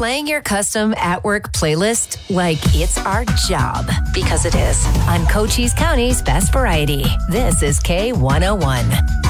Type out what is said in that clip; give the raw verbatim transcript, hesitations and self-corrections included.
playing your custom at-work playlist like it's our job, because it is, on Cochise County's Best Variety. This is K one oh one.